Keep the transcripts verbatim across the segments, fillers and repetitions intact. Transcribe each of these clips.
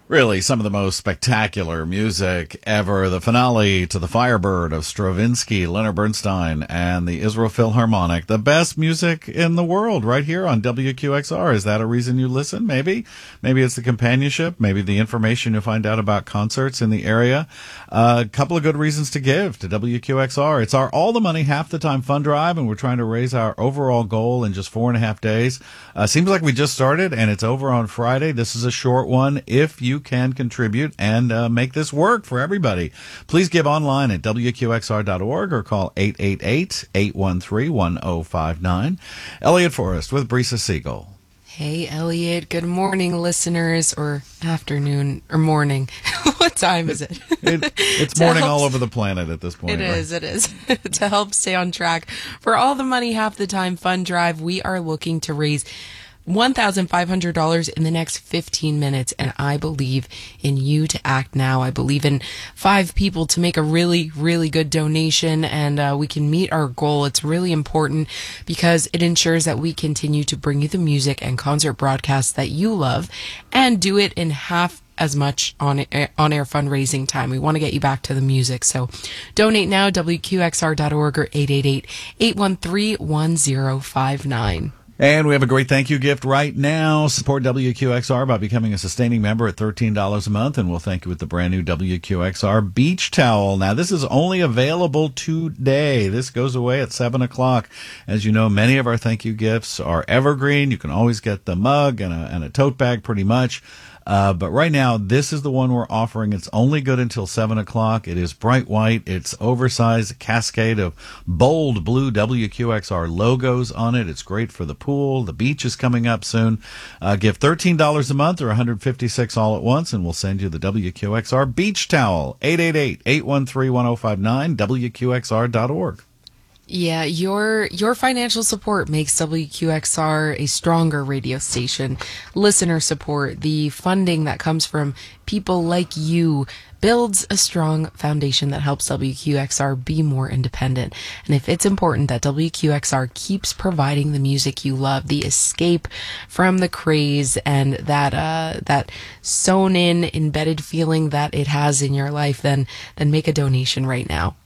Really, some of the most spectacular music ever. The finale to The Firebird of Stravinsky, Leonard Bernstein, and the Israel Philharmonic. The best music in the world right here on W Q X R. Is that a reason you listen? Maybe. Maybe it's the companionship. Maybe the information you find out about concerts in the area. A uh, couple of good reasons to give to W Q X R. It's our All the Money, Half the Time fund drive, and we're trying to raise our overall goal in just four and a half days. Uh, seems like we just started, and it's over on Friday. This is a short one. If you can contribute and uh, make this work for everybody, please give online at W Q X R dot org or call eight eight eight, eight one three, one zero five nine. Elliot Forrest with Brisa Siegel. Hey, Elliot. Good morning, listeners, or afternoon, or morning. What time is it? it it's morning help, all over the planet at this point. It right? is, it is. To help stay on track for All the Money, Half the Time fund drive, we are looking to raise one thousand five hundred dollars in the next fifteen minutes, and I believe in you to act now. I believe in five people to make a really, really good donation, and uh, we can meet our goal. It's really important because it ensures that we continue to bring you the music and concert broadcasts that you love and do it in half as much on on air fundraising time. We want to get you back to the music. So donate now, W Q X R dot org or eight eight eight, eight one three, one zero five nine. And we have a great thank you gift right now. Support W Q X R by becoming a sustaining member at thirteen dollars a month, and we'll thank you with the brand new W Q X R beach towel. Now, this is only available today. This goes away at seven o'clock. As you know, many of our thank you gifts are evergreen. You can always get the mug and a, and a tote bag pretty much. Uh, but right now, this is the one we're offering. It's only good until seven o'clock. It is bright white. It's oversized cascade of bold blue W Q X R logos on it. It's great for the pool. The beach is coming up soon. Uh, give thirteen dollars a month or one hundred fifty-six dollars all at once, and we'll send you the W Q X R beach towel. eight eight eight, eight one three, one zero five nine, W Q X R dot org. Yeah, your your financial support makes W Q X R a stronger radio station. Listener support, the funding that comes from people like you, builds a strong foundation that helps W Q X R be more independent. And if it's important that W Q X R keeps providing the music you love, the escape from the craze and that uh, that sewn in, embedded feeling that it has in your life, then then make a donation right now.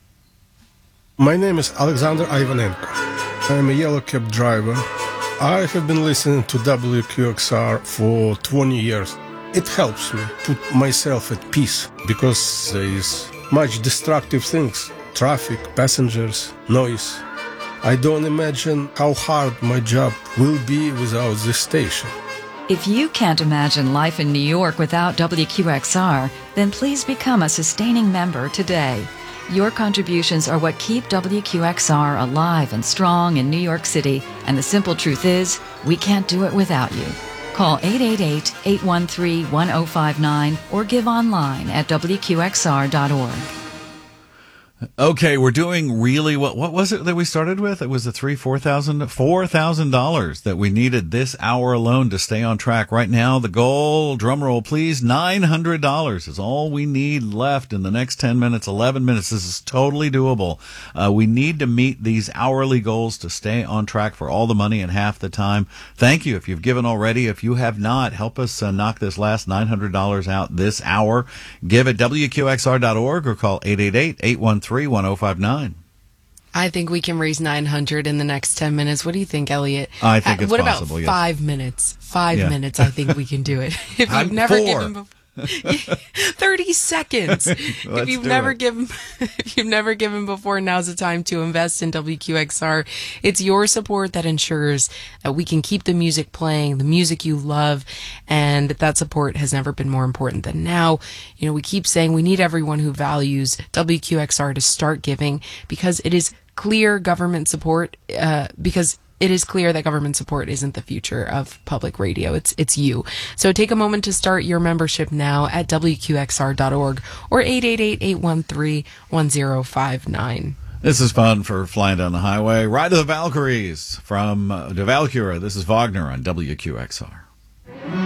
My name is Alexander Ivanenko. I am a yellow cab driver. I have been listening to W Q X R for twenty years. It helps me put myself at peace because there is much destructive things, traffic, passengers, noise. I don't imagine how hard my job will be without this station. If you can't imagine life in New York without W Q X R, then please become a sustaining member today. Your contributions are what keep W Q X R alive and strong in New York City, and the simple truth is, we can't do it without you. Call eight eight eight, eight one three, one zero five nine or give online at W Q X R dot org. Okay, we're doing really what? What was it that we started with? It was the three, four thousand, four thousand dollars that we needed this hour alone to stay on track. Right now, the goal, drum roll, please, nine hundred dollars is all we need left in the next ten minutes, eleven minutes. This is totally doable. Uh, we need to meet these hourly goals to stay on track for all the money in half the time. Thank you if you've given already. If you have not, help us uh, knock this last nine hundred dollars out this hour. Give at W Q X R dot org or call eight eight eight, eight one three, one zero five nine. I think we can raise nine hundred in the next ten minutes. What do you think, Elliot? I think it's what possible. What yes. about five minutes? Five Yeah. minutes, I think we can do it. If you've I'm never four. given before. thirty seconds. If you've never it. given if you've never given before, now's the time to invest in W Q X R. It's your support that ensures that we can keep the music playing, the music you love, and that support has never been more important than now. You know, we keep saying we need everyone who values W Q X R to start giving, because it is clear government support uh because it is clear that government support isn't the future of public radio. It's it's you. So take a moment to start your membership now at W Q X R dot org or eight eight eight, eight one three, one zero five nine. This is fun for flying down the highway. Ride of the Valkyries from uh, De Valkyra. This is Wagner on W Q X R.